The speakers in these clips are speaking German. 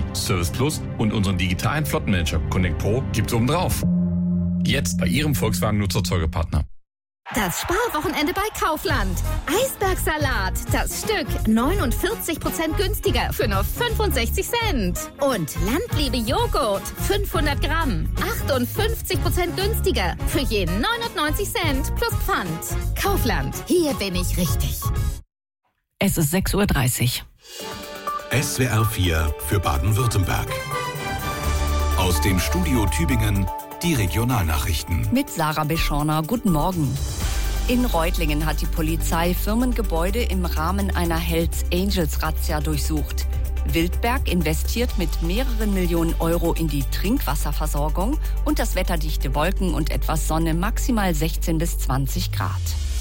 Service Plus und unseren digitalen Flottenmanager Connect Pro gibt's obendrauf. Jetzt bei Ihrem Volkswagen-Nutzerzeugerpartner. Das Sparwochenende bei Kaufland. Eisbergsalat, das Stück 49% günstiger für nur 65 Cent. Und Landliebe Joghurt, 500 Gramm, 58% günstiger für je 99 Cent plus Pfand. Kaufland, hier bin ich richtig. Es ist 6:30 Uhr. SWR 4 für Baden-Württemberg. Aus dem Studio Tübingen die Regionalnachrichten. Mit Sarah Beschorner. Guten Morgen. In Reutlingen hat die Polizei Firmengebäude im Rahmen einer Hells Angels Razzia durchsucht. Wildberg investiert mit mehreren Millionen Euro in die Trinkwasserversorgung und das wetterdichte Wolken und etwas Sonne, maximal 16 bis 20 Grad.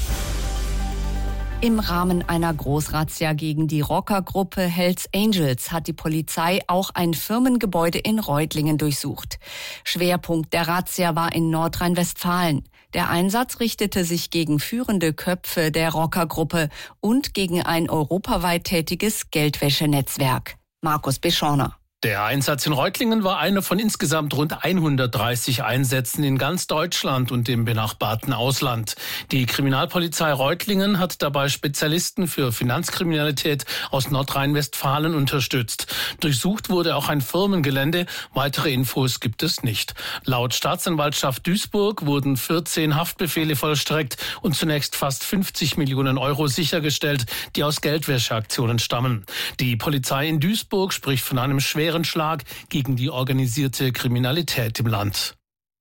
Im Rahmen einer Großrazzia gegen die Rockergruppe Hells Angels hat die Polizei auch ein Firmengebäude in Reutlingen durchsucht. Schwerpunkt der Razzia war in Nordrhein-Westfalen. Der Einsatz richtete sich gegen führende Köpfe der Rockergruppe und gegen ein europaweit tätiges Geldwäschenetzwerk. Markus Beschorner. Der Einsatz in Reutlingen war einer von insgesamt rund 130 Einsätzen in ganz Deutschland und dem benachbarten Ausland. Die Kriminalpolizei Reutlingen hat dabei Spezialisten für Finanzkriminalität aus Nordrhein-Westfalen unterstützt. Durchsucht wurde auch ein Firmengelände. Weitere Infos gibt es nicht. Laut Staatsanwaltschaft Duisburg wurden 14 Haftbefehle vollstreckt und zunächst fast 50 Millionen Euro sichergestellt, die aus Geldwäscheaktionen stammen. Die Polizei in Duisburg spricht von einem schweren Schlag gegen die organisierte Kriminalität im Land.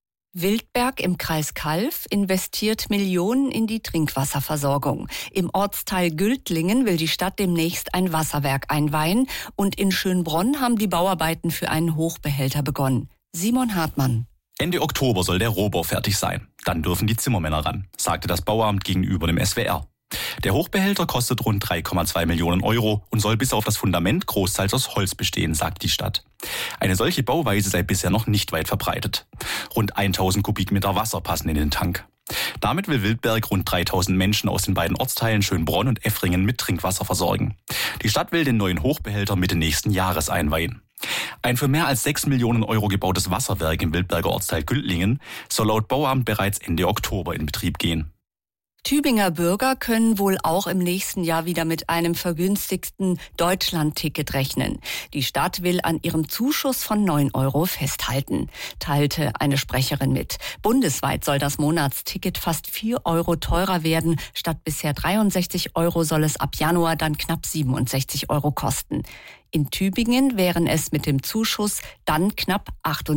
Wildberg im Kreis Calw investiert Millionen in die Trinkwasserversorgung. Im Ortsteil Gültlingen will die Stadt demnächst ein Wasserwerk einweihen und in Schönbronn haben die Bauarbeiten für einen Hochbehälter begonnen. Simon Hartmann. Ende Oktober soll der Rohbau fertig sein. Dann dürfen die Zimmermänner ran, sagte das Bauamt gegenüber dem SWR. Der Hochbehälter kostet rund 3,2 Millionen Euro und soll bis auf das Fundament großteils aus Holz bestehen, sagt die Stadt. Eine solche Bauweise sei bisher noch nicht weit verbreitet. Rund 1000 Kubikmeter Wasser passen in den Tank. Damit will Wildberg rund 3000 Menschen aus den beiden Ortsteilen Schönbronn und Effringen mit Trinkwasser versorgen. Die Stadt will den neuen Hochbehälter Mitte nächsten Jahres einweihen. Ein für mehr als 6 Millionen Euro gebautes Wasserwerk im Wildberger Ortsteil Gültlingen soll laut Bauamt bereits Ende Oktober in Betrieb gehen. Tübinger Bürger können wohl auch im nächsten Jahr wieder mit einem vergünstigten Deutschland-Ticket rechnen. Die Stadt will an ihrem Zuschuss von 9 Euro festhalten, teilte eine Sprecherin mit. Bundesweit soll das Monatsticket fast 4 Euro teurer werden. Statt bisher 63 Euro soll es ab Januar dann knapp 67 Euro kosten. In Tübingen wären es mit dem Zuschuss dann knapp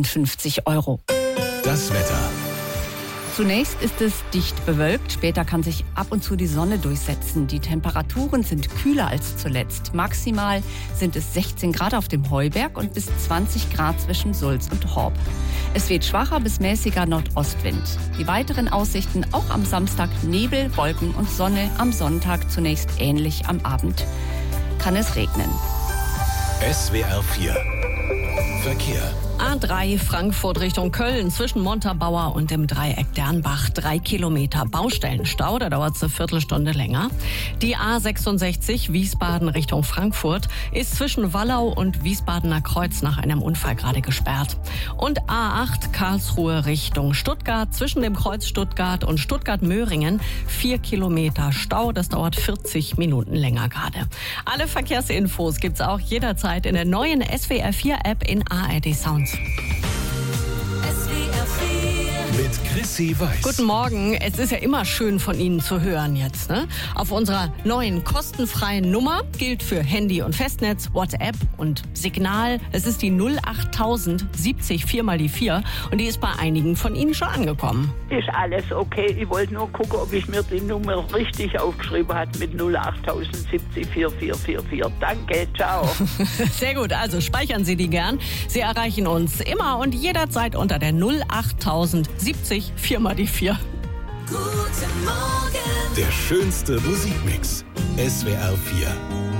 58 Euro. Das Wetter. Zunächst ist es dicht bewölkt, später kann sich ab und zu die Sonne durchsetzen. Die Temperaturen sind kühler als zuletzt. Maximal sind es 16 Grad auf dem Heuberg und bis 20 Grad zwischen Sulz und Horb. Es weht schwacher bis mäßiger Nordostwind. Die weiteren Aussichten auch am Samstag Nebel, Wolken und Sonne. Am Sonntag zunächst ähnlich, am Abend kann es regnen. SWR 4 Verkehr. A3 Frankfurt Richtung Köln zwischen Montabaur und dem Dreieck Dernbach. 3 Kilometer Baustellenstau, da dauert es eine Viertelstunde länger. Die A66 Wiesbaden Richtung Frankfurt ist zwischen Wallau und Wiesbadener Kreuz nach einem Unfall gerade gesperrt. Und A8 Karlsruhe Richtung Stuttgart zwischen dem Kreuz Stuttgart und Stuttgart-Möhringen 4 Kilometer Stau, das dauert 40 Minuten länger gerade. Alle Verkehrsinfos gibt's auch jederzeit in der neuen SWR 4 App in ARD Sounds. Mit Chrissy Weiß. Guten Morgen. Es ist ja immer schön von Ihnen zu hören jetzt, ne? Auf unserer neuen kostenfreien Nummer gilt für Handy und Festnetz, WhatsApp und Signal. Es ist die 08000 70 4 mal die 4 und die ist bei einigen von Ihnen schon angekommen. Ist alles okay. Ich wollte nur gucken, ob ich mir die Nummer richtig aufgeschrieben habe mit 08000 70 4444. Danke, ciao. Sehr gut, also speichern Sie die gern. Sie erreichen uns immer und jederzeit unter der 08000 70 4 mal die 4. Guten Morgen. Der schönste Musikmix. SWR 4.